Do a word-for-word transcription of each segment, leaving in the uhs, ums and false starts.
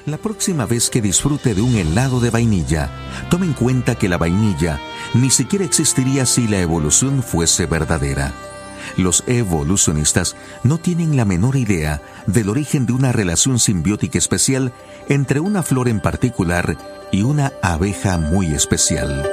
La próxima vez que disfrute de un helado de vainilla, tome en cuenta que la vainilla ni siquiera existiría si la evolución fuese verdadera. Los evolucionistas no tienen la menor idea del origen de una relación simbiótica especial entre una flor en particular y una abeja muy especial.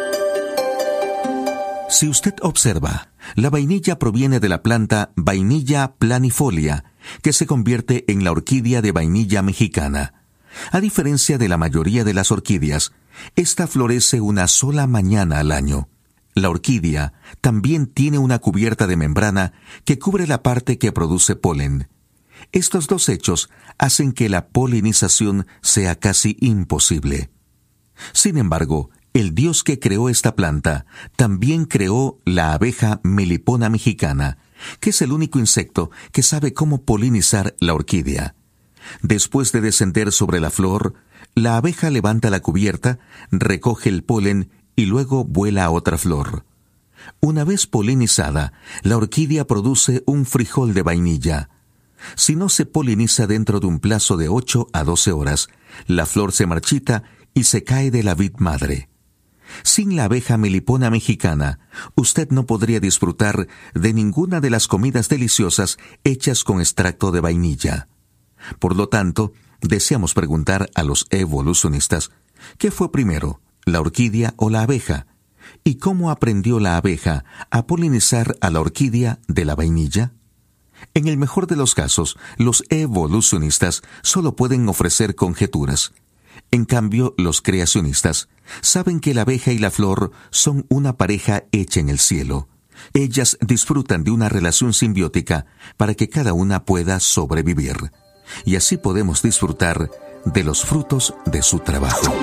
Si usted observa, la vainilla proviene de la planta Vainilla planifolia, que se convierte en la orquídea de vainilla mexicana. A diferencia de la mayoría de las orquídeas, esta florece una sola mañana al año. La orquídea también tiene una cubierta de membrana que cubre la parte que produce polen. Estos dos hechos hacen que la polinización sea casi imposible. Sin embargo, el Dios que creó esta planta también creó la abeja Melipona mexicana, que es el único insecto que sabe cómo polinizar la orquídea. Después de descender sobre la flor, la abeja levanta la cubierta, recoge el polen y luego vuela a otra flor. Una vez polinizada, la orquídea produce un frijol de vainilla. Si no se poliniza dentro de un plazo de ocho a doce horas, la flor se marchita y se cae de la vid madre. Sin la abeja Melipona mexicana, usted no podría disfrutar de ninguna de las comidas deliciosas hechas con extracto de vainilla. Por lo tanto, deseamos preguntar a los evolucionistas, ¿qué fue primero, la orquídea o la abeja? ¿Y cómo aprendió la abeja a polinizar a la orquídea de la vainilla? En el mejor de los casos, los evolucionistas solo pueden ofrecer conjeturas. En cambio, los creacionistas saben que la abeja y la flor son una pareja hecha en el cielo. Ellas disfrutan de una relación simbiótica para que cada una pueda sobrevivir. Y así podemos disfrutar de los frutos de su trabajo.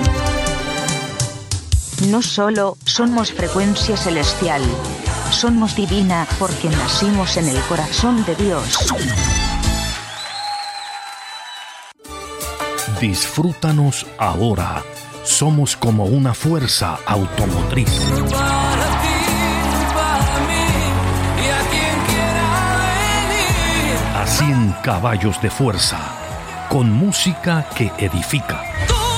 No solo somos frecuencia celestial, somos divina porque nacimos en el corazón de Dios. Disfrútanos ahora. Somos como una fuerza automotriz. Para ti, para mí y a quien quiera venir. A cien caballos de fuerza, con música que edifica.